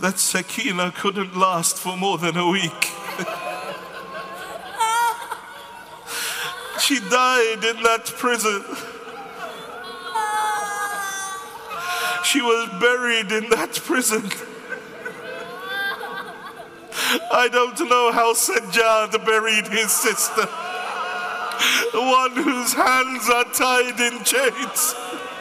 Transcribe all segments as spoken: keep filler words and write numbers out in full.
that Sakina couldn't last for more than a week. She died in that prison. She was buried in that prison. I don't know how Sajjad buried his sister, one whose hands are tied in chains.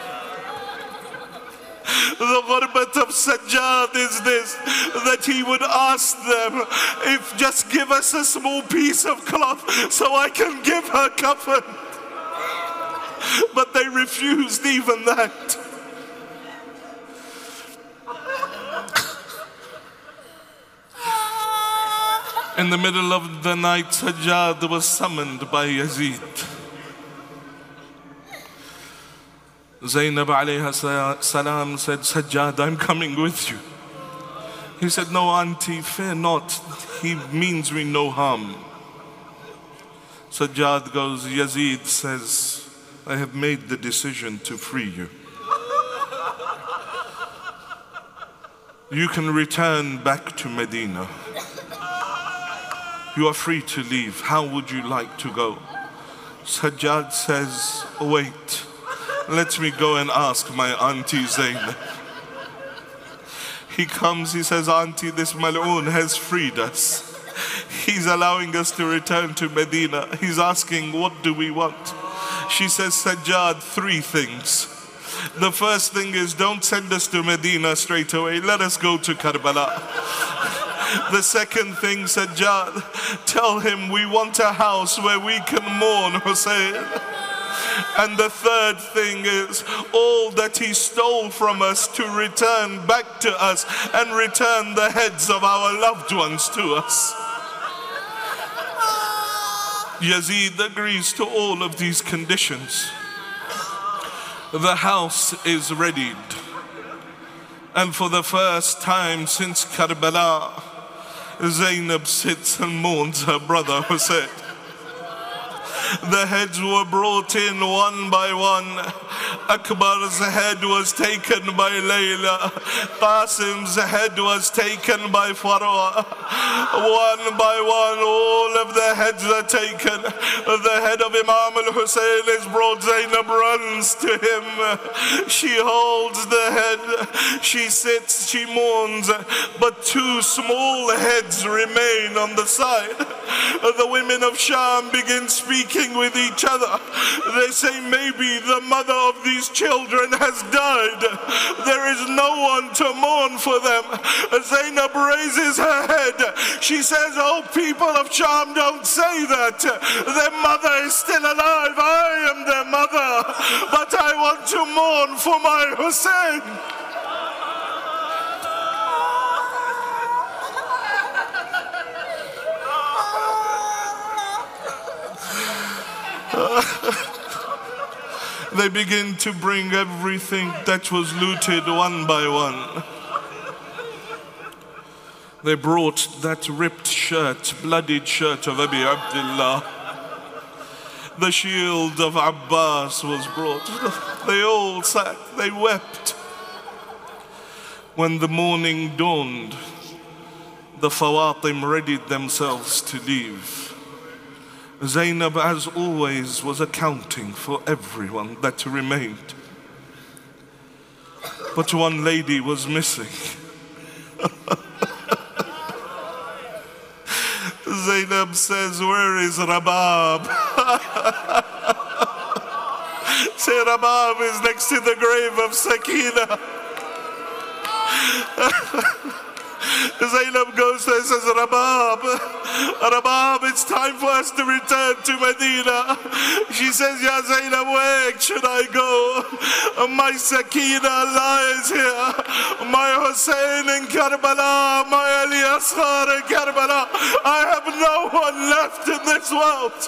The ghurbat of Sajjad is this, that he would ask them, if just give us a small piece of cloth so I can give her kafan. But they refused even that. In the middle of the night, Sajjad was summoned by Yazid. Zainab alayha salam said, Sajjad, I'm coming with you. He said, no, auntie, fear not. He means me no harm. Sajjad goes, Yazid says, I have made the decision to free you. You can return back to Medina. You are free to leave. How would you like to go? Sajjad says, wait. Let me go and ask my auntie Zainab. He comes, he says, auntie, this mal'oon has freed us. He's allowing us to return to Medina. He's asking, what do we want? She says, Sajjad, three things. The first thing is, don't send us to Medina straight away. Let us go to Karbala. The second thing, Sajjad, tell him we want a house where we can mourn Hussein. And the third thing is, all that he stole from us to return back to us and return the heads of our loved ones to us. Yazid agrees to all of these conditions. The house is readied. And for the first time since Karbala, Zainab sits and mourns her brother Hussein. The heads were brought in one by one. Akbar's head was taken by Layla. Qasim's head was taken by Farwa. One by one, all of the heads are taken. The head of Imam al-Hussein is brought. Zainab runs to him. She holds the head. She sits, she mourns. But two small heads remain on the side. The women of Sham begin speaking with each other. They say, maybe the mother of these children has died. There is no one to mourn for them. Zainab raises her head. She says, oh, people of Sham, don't say that. Their mother is still alive. I am their mother. But I want to mourn for my Hussein. They begin to bring everything that was looted one by one. They brought that ripped shirt, bloodied shirt of Abi Abdullah. The shield of Abbas was brought. They all sat, they wept. When the morning dawned, the Fawatim readied themselves to leave. Zainab, as always, was accounting for everyone that remained. But one lady was missing. Zainab says, where is Rabab? Say, Rabab is next to the grave of Sakina. Zainab goes there and says, Rabab, Rabab, it's time for us to return to Medina. She says, Ya Zainab, where should I go? My Sakina lies here. My Hussein in Karbala, my Ali Asghar in Karbala. I have no one left in this world.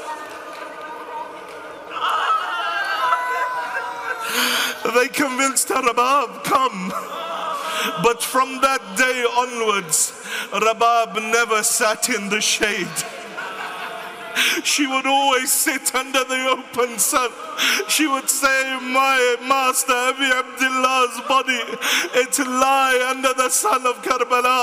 They convinced her, Rabab, come. But from that day onwards, Rabab never sat in the shade. She would always sit under the open sun. She would say, my master Abi Abdullah's body, it lie under the sun of Karbala.